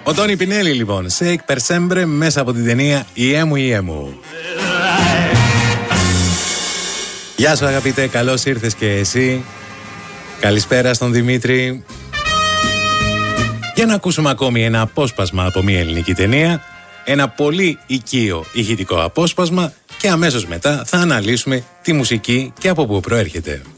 Ο Τόνι Πινέλη λοιπόν, Σέικ Περσέμπρε, μέσα από την ταινία «Ιέ μου, Ιέ μου». Γεια σου αγαπητέ, καλώς ήρθες και εσύ. Καλησπέρα στον Δημήτρη. Για να ακούσουμε ακόμη ένα απόσπασμα από μια ελληνική ταινία, ένα πολύ οικείο ηχητικό απόσπασμα και αμέσως μετά θα αναλύσουμε τη μουσική και από πού προέρχεται.